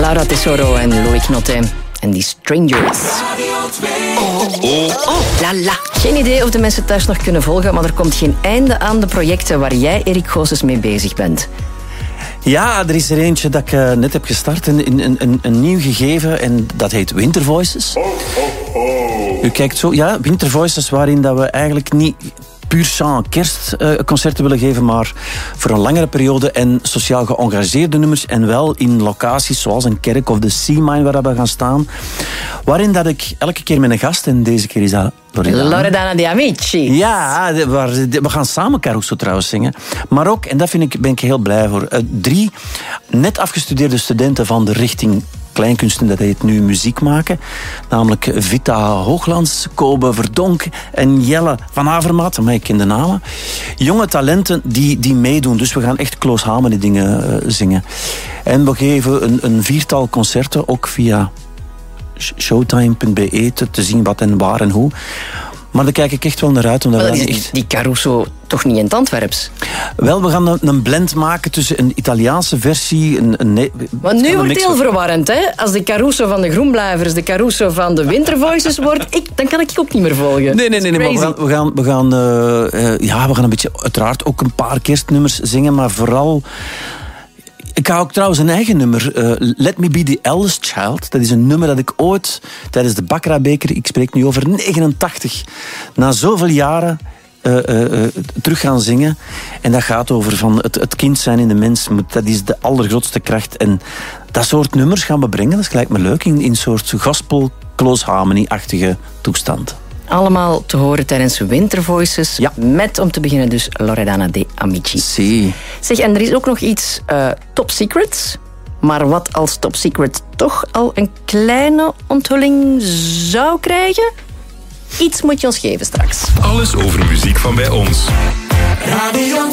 Laura Tesoro en Louis Knotte. En die Strangers. La la. Geen idee of de mensen thuis nog kunnen volgen, maar er komt geen einde aan de projecten waar jij, Erik Goossens, mee bezig bent. Ja, er is er eentje dat ik net heb gestart. Een nieuw gegeven en dat heet Winter Voices. U kijkt zo, ja, Winter Voices, waarin dat we eigenlijk niet puur chant kerstconcerten willen geven, maar voor een langere periode en sociaal geëngageerde nummers en wel in locaties zoals een kerk of de Sea-Mine waar we gaan staan. Waarin dat ik elke keer met een gast, en deze keer is dat Loredana de Amici. Ja, we gaan samen Caruso trouwens zingen. Maar ook, en daar ben ik heel blij voor, 3 net afgestudeerde studenten van de richting kleinkunsten, dat heet nu muziek maken. Namelijk Vita Hooglands, Kobe Verdonk en Jelle van Avermaat. Maar ik ken de namen. Jonge talenten die meedoen. Dus we gaan echt close harmony dingen zingen. En we geven een 4-tal concerten, ook via showtime.be te zien wat en waar en hoe. Maar daar kijk ik echt wel naar uit. Omdat dat is echt... die Caruso toch niet in het Antwerps? Wel, we gaan een blend maken tussen een Italiaanse versie... Want nu wordt het heel verwarrend, hè? Als de Caruso van de Groenblijvers de Caruso van de Winter Voices wordt, dan kan ik ook niet meer volgen. Nee, maar we gaan een beetje, uiteraard ook een paar kerstnummers zingen, maar vooral... Ik ga ook trouwens een eigen nummer, Let Me Be The Eldest Child. Dat is een nummer dat ik ooit tijdens de Baccarat-beker, ik spreek nu over 89, na zoveel jaren terug gaan zingen. En dat gaat over van het kind zijn in de mens. Dat is de allergrootste kracht. En dat soort nummers gaan we brengen. Dat lijkt me leuk in een soort gospel, close harmony-achtige toestand. Allemaal te horen tijdens Winter Voices. Ja. Met, om te beginnen dus, Loredana de Amici. Si. Zeg, en er is ook nog iets top secrets. Maar wat als top secret toch al een kleine onthulling zou krijgen? Iets moet je ons geven straks. Alles over muziek van bij ons. Radio